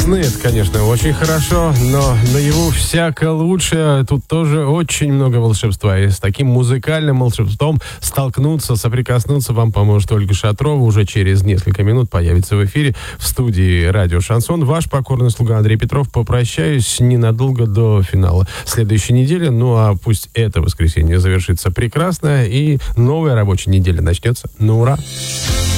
сны, это, конечно, очень хорошо, но наяву всяко лучше. Тут тоже очень много волшебства. И с таким музыкальным волшебством столкнуться, соприкоснуться вам поможет Ольга Шатрова. Уже через несколько минут появится в эфире в студии «Радио Шансон». Ваш покорный слуга Андрей Петров. Попрощаюсь ненадолго до финала следующей недели. Ну, а пусть это воскресенье завершится прекрасно, и новая рабочая неделя начнется на ура.